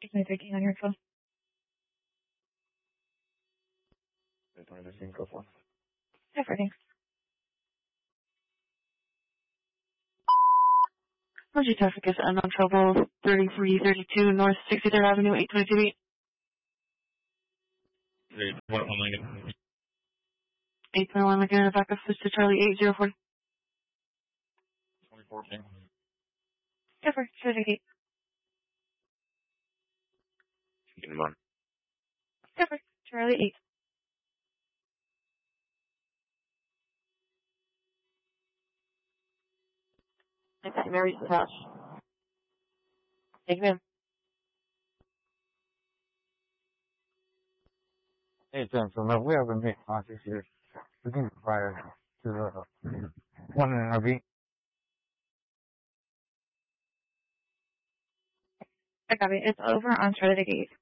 Is my taking on your phone? 2015, go for. Yeah, for thanks. Emergency traffic is unknown trouble, 3332 North 63rd Avenue, 822 Great. What am I getting? 821 Laguna, backup switch to Charlie 8040. 2014. Yeah, for Charlie 8. Getting on. Yeah, for Charlie 8. Okay, Mary's house. Thank you, ma'am. Hey, gentlemen, we have a meet office here. We can prior to the one in RV. I got it. It's over on Charlie 8.